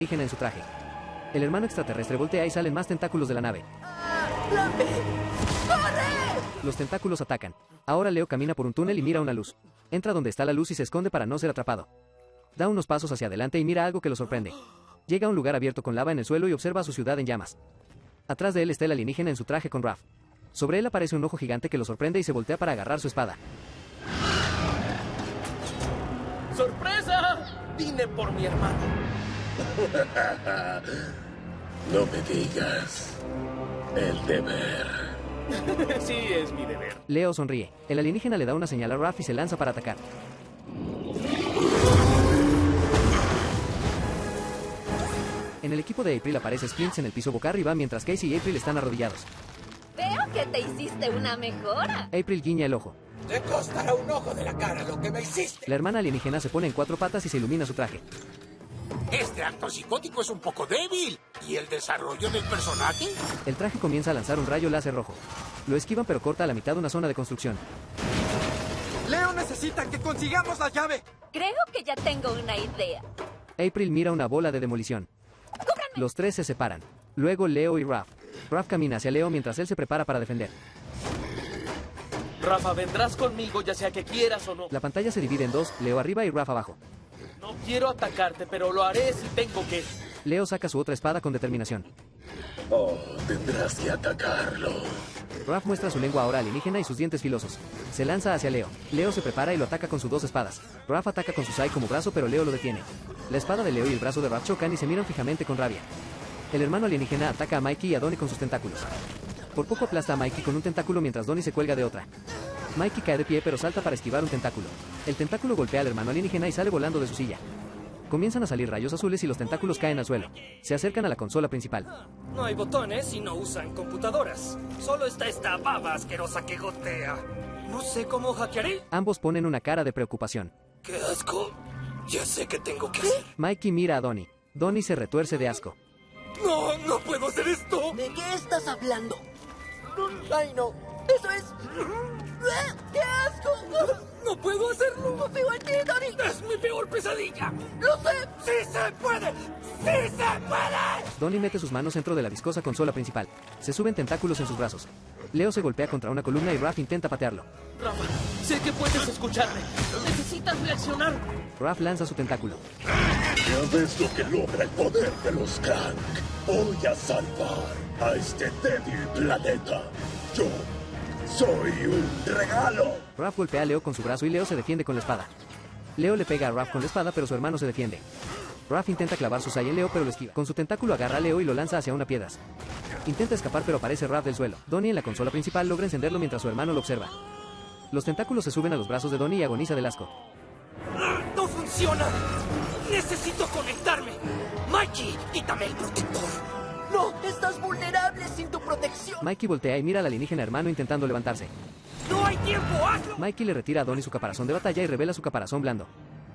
alienígena en su traje. El hermano extraterrestre voltea y salen más tentáculos de la nave. ¡Corre! Los tentáculos atacan. Ahora Leo camina por un túnel y mira una luz. Entra donde está la luz y se esconde para no ser atrapado. Da unos pasos hacia adelante y mira algo que lo sorprende. Llega a un lugar abierto con lava en el suelo y observa su ciudad en llamas. Atrás de él está el alienígena en su traje con Raph. Sobre él aparece un ojo gigante que lo sorprende y se voltea para agarrar su espada. ¡Sorpresa! Vine por mi hermano. No me digas. El deber. Sí, es mi deber. Leo sonríe. El alienígena le da una señal a Raph y se lanza para atacar. En el equipo de April aparece Splints en el piso boca arriba mientras Casey y April están arrodillados. Veo que te hiciste una mejora. April guiña el ojo. Te costará un ojo de la cara lo que me hiciste. La hermana alienígena se pone en 4 patas y se ilumina su traje. Este acto psicótico es un poco débil. ¿Y el desarrollo del personaje? El traje comienza a lanzar un rayo láser rojo. Lo esquivan pero corta a la mitad una zona de construcción. Leo necesita que consigamos la llave. Creo que ya tengo una idea. April mira una bola de demolición. ¡Cúbranme! Los tres se separan. Luego Leo y Raph. Raph camina hacia Leo mientras él se prepara para defender. Rafa, vendrás conmigo ya sea que quieras o no. La pantalla se divide en dos, Leo arriba y Raph abajo. No quiero atacarte, pero lo haré si tengo que. Leo saca su otra espada con determinación. Oh, tendrás que atacarlo. Raph muestra su lengua ahora alienígena y sus dientes filosos. Se lanza hacia Leo. Leo se prepara y lo ataca con sus 2 espadas. Raph ataca con su sai como brazo, pero Leo lo detiene. La espada de Leo y el brazo de Raph chocan y se miran fijamente con rabia. El hermano alienígena ataca a Mikey y a Donnie con sus tentáculos. Por poco aplasta a Mikey con un tentáculo mientras Donnie se cuelga de otra. Mikey cae de pie pero salta para esquivar un tentáculo. El tentáculo golpea al hermano alienígena y sale volando de su silla. Comienzan a salir rayos azules y los tentáculos caen al suelo. Se acercan a la consola principal. No hay botones y no usan computadoras. Solo está esta baba asquerosa que gotea. No sé cómo hackearé. Ambos ponen una cara de preocupación. ¡Qué asco! Ya sé qué tengo que hacer. Mikey mira a Donnie. Donnie se retuerce de asco. ¡No! ¡No puedo hacer esto! ¿De qué estás hablando? Ay, no. Eso es... ¡Qué asco! ¡No puedo hacerlo! ¡Confío en ti, Donnie! ¡Es mi peor pesadilla! ¡Lo sé! ¡Sí se puede! ¡Sí se puede! Donnie mete sus manos dentro de la viscosa consola principal. Se suben tentáculos en sus brazos. Leo se golpea contra una columna y Raph intenta patearlo. Rafa, sé que puedes escucharme. Necesitas reaccionar. Raph lanza su tentáculo. Ya ves lo que logra el poder de los Krang. Voy a salvar a este débil planeta. Yo soy un regalo. Raph golpea a Leo con su brazo y Leo se defiende con la espada. Leo le pega a Raph con la espada pero su hermano se defiende. Raph intenta clavar su sai en Leo pero lo esquiva. Con su tentáculo agarra a Leo y lo lanza hacia una piedra. Intenta escapar pero aparece Raph del suelo. Donnie en la consola principal logra encenderlo mientras su hermano lo observa. Los tentáculos se suben a los brazos de Donnie y agoniza del asco. ¡No funciona! ¡Necesito conectarme! ¡Mikey, quítame el protector! ¡No! ¡Estás vulnerable sin tu protección! Mikey voltea y mira al alienígena hermano intentando levantarse. ¡No hay tiempo! ¡Hazlo! Mikey le retira a Donnie su caparazón de batalla y revela su caparazón blando.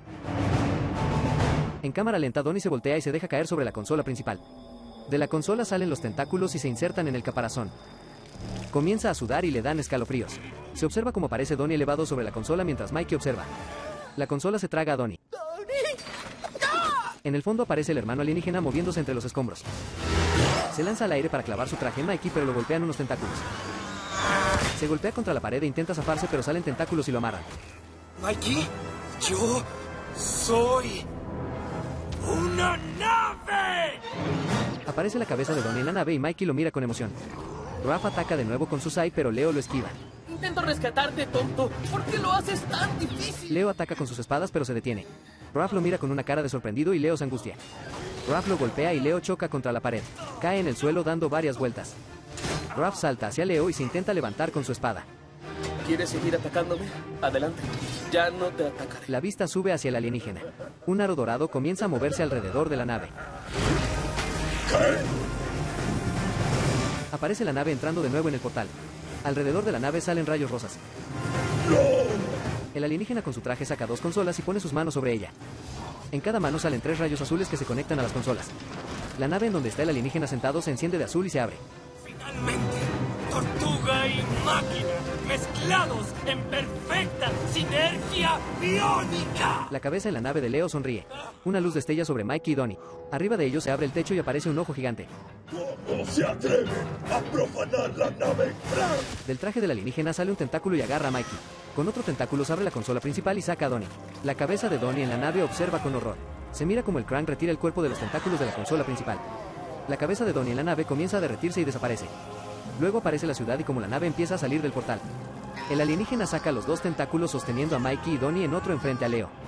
En cámara lenta, Donnie se voltea y se deja caer sobre la consola principal. De la consola salen los tentáculos y se insertan en el caparazón. Comienza a sudar y le dan escalofríos. Se observa cómo aparece Donnie elevado sobre la consola mientras Mikey observa. La consola se traga a Donnie. En el fondo aparece el hermano alienígena moviéndose entre los escombros. Se lanza al aire para clavar su traje en Mikey, pero lo golpean unos tentáculos. Se golpea contra la pared e intenta zafarse, pero salen tentáculos y lo amarran. Mikey, yo soy una nave. Aparece la cabeza de Donnie en la nave y Mikey lo mira con emoción. Raph ataca de nuevo con su sai, pero Leo lo esquiva. Intento rescatarte, tonto. ¿Por qué lo haces tan difícil? Leo ataca con sus espadas, pero se detiene. Raph lo mira con una cara de sorprendido y Leo se angustia. Raph lo golpea y Leo choca contra la pared. Cae en el suelo dando varias vueltas. Raph salta hacia Leo y se intenta levantar con su espada. ¿Quieres seguir atacándome? Adelante. Ya no te atacaré. La vista sube hacia el alienígena. Un aro dorado comienza a moverse alrededor de la nave. Aparece la nave entrando de nuevo en el portal. Alrededor de la nave salen rayos rosas. El alienígena con su traje saca 2 consolas y pone sus manos sobre ella. En cada mano salen 3 rayos azules que se conectan a las consolas. La nave en donde está el alienígena sentado se enciende de azul y se abre. Finalmente, tortuga y máquina, mezclados en perfecta sinergia biónica. La cabeza en la nave de Leo sonríe. Una luz destella sobre Mikey y Donnie. Arriba de ellos se abre el techo y aparece un ojo gigante. ¿Cómo se atreven a profanar la nave Krang? Del traje del alienígena sale un tentáculo y agarra a Mikey. Con otro tentáculo se abre la consola principal y saca a Donnie. La cabeza de Donnie en la nave observa con horror. Se mira como el Krang retira el cuerpo de los tentáculos de la consola principal. La cabeza de Donnie en la nave comienza a derretirse y desaparece. Luego aparece la ciudad y como la nave empieza a salir del portal. El alienígena saca los dos tentáculos sosteniendo a Mikey y Donnie en otro enfrente a Leo.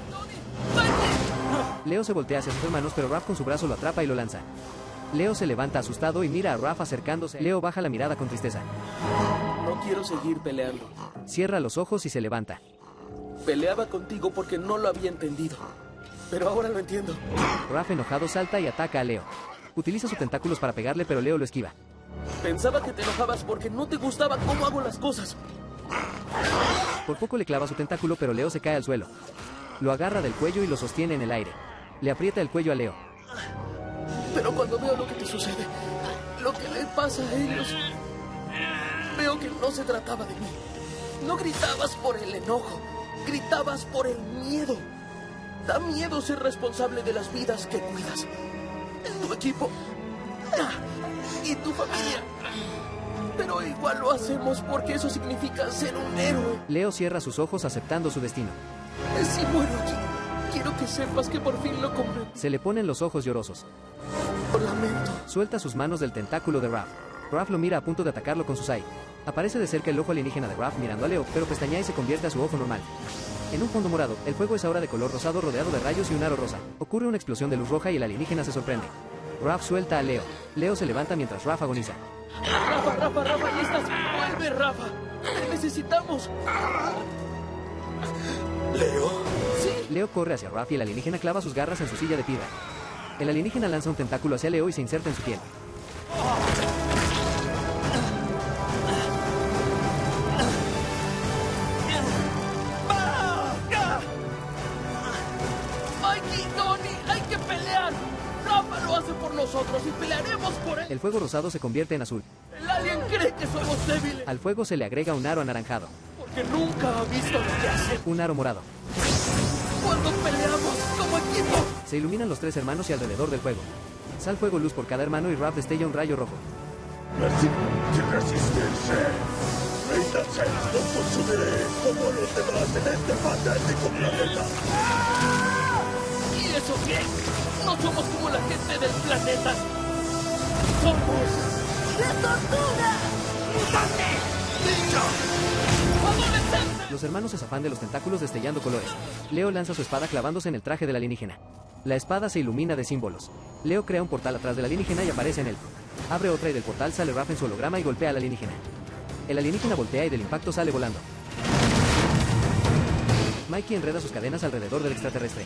Leo se voltea hacia sus hermanos, pero Raph con su brazo lo atrapa y lo lanza. Leo se levanta asustado y mira a Raph acercándose. Leo baja la mirada con tristeza. No quiero seguir peleando. Cierra los ojos y se levanta. Peleaba contigo porque no lo había entendido. Pero ahora lo entiendo. Raph enojado salta y ataca a Leo. Utiliza sus tentáculos para pegarle, pero Leo lo esquiva. Pensaba que te enojabas porque no te gustaba cómo hago las cosas. Por poco le clava su tentáculo, pero Leo se cae al suelo. Lo agarra del cuello y lo sostiene en el aire. Le aprieta el cuello a Leo. Pero cuando veo lo que te sucede, lo que les pasa a ellos, veo que no se trataba de mí. No gritabas por el enojo, gritabas por el miedo. Da miedo ser responsable de las vidas que cuidas. Tu equipo y tu familia. Pero igual lo hacemos porque eso significa ser un héroe. Leo cierra sus ojos aceptando su destino. Si muero aquí, quiero que sepas que por fin lo compré. Se le ponen los ojos llorosos. Lo lamento. Suelta sus manos del tentáculo de Raph. Raph lo mira a punto de atacarlo con su sai. Aparece de cerca el ojo alienígena de Raph mirando a Leo, pero pestañea y se convierte a su ojo normal. En un fondo morado, el fuego es ahora de color rosado rodeado de rayos y un aro rosa. Ocurre una explosión de luz roja y el alienígena se sorprende. Raph suelta a Leo. Leo se levanta mientras Raph agoniza. Rafa, ahí estás. Vuelve, Rafa. Te necesitamos. ¿Leo? Sí. Leo corre hacia Raph y el alienígena clava sus garras en su silla de piedra. El alienígena lanza un tentáculo hacia Leo y se inserta en su piel. Mikey, Donnie, hay que pelear. Rafa lo hace por nosotros y pelearemos por él. El fuego rosado se convierte en azul. El alien cree que somos débiles. Al fuego se le agrega un aro anaranjado. Porque nunca ha visto lo que hace. Un aro morado. Cuando peleamos como equipo. Se iluminan los tres hermanos y alrededor del fuego. Sal fuego luz por cada hermano y Raph destella un rayo rojo. Merci de resistirse. Ríndase, los consumiré como los demás en este patético planeta. ¿Y eso qué? No somos como la gente del planeta. Somos ¡La tortuga! mutantes. ¡Niños! ¡Adolescentes! Los hermanos se zafan de los tentáculos destellando colores. Leo lanza su espada clavándose en el traje del alienígena. La espada se ilumina de símbolos. Leo crea un portal atrás del alienígena y aparece en él. Abre otra y del portal sale Raph en su holograma y golpea al alienígena. El alienígena voltea y del impacto sale volando. Mikey enreda sus cadenas alrededor del extraterrestre.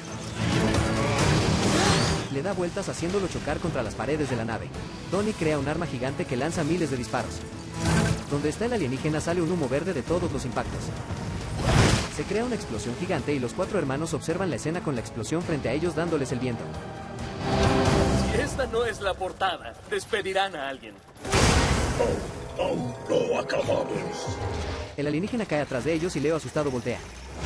Le da vueltas haciéndolo chocar contra las paredes de la nave. Donnie crea un arma gigante que lanza miles de disparos. Donde está el alienígena sale un humo verde de todos los impactos. Se crea una explosión gigante y los cuatro hermanos observan la escena con la explosión frente a ellos dándoles el viento. Si esta no es la portada, despedirán a alguien. Aún no acabamos. El alienígena cae atrás de ellos y Leo asustado voltea.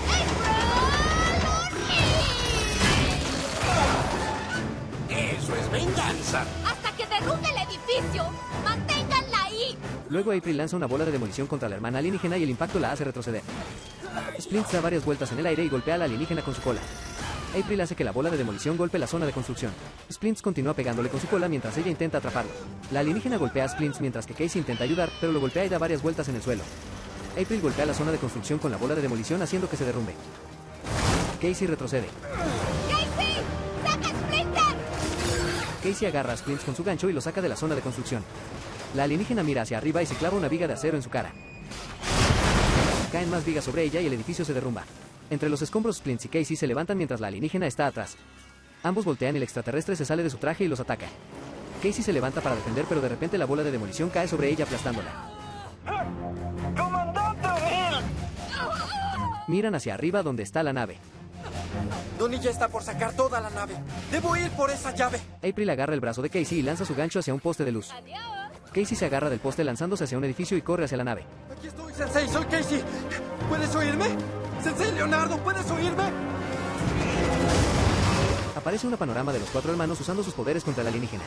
Eso es venganza. ¡Hasta que derrumbe el edificio! ¡Manténganla ahí! Luego April lanza una bola de demolición contra la hermana alienígena y el impacto la hace retroceder. Splints da varias vueltas en el aire y golpea a la alienígena con su cola. April hace que la bola de demolición golpee la zona de construcción. Splints continúa pegándole con su cola mientras ella intenta atraparlo. La alienígena golpea a Splints mientras que Casey intenta ayudar, pero lo golpea y da varias vueltas en el suelo. April golpea la zona de construcción con la bola de demolición haciendo que se derrumbe. Casey retrocede. ¡Casey! ¡Saca Splinter! Casey agarra a Splints con su gancho y lo saca de la zona de construcción. La alienígena mira hacia arriba y se clava una viga de acero en su cara. Caen más vigas sobre ella y el edificio se derrumba. Entre los escombros, Splints y Casey se levantan mientras la alienígena está atrás. Ambos voltean y el extraterrestre se sale de su traje y los ataca. Casey se levanta para defender, pero de repente la bola de demolición cae sobre ella aplastándola. ¡Comandante O'Neill! Miran hacia arriba donde está la nave. Donnie ya está por sacar toda la nave. Debo ir por esa llave. April agarra el brazo de Casey y lanza su gancho hacia un poste de luz. ¡Adiós! Casey se agarra del poste lanzándose hacia un edificio y corre hacia la nave. Aquí estoy, Sensei, soy Casey. ¿Puedes oírme? Sensei Leonardo, ¿puedes oírme? Aparece un panorama de los 4 hermanos usando sus poderes contra el alienígena.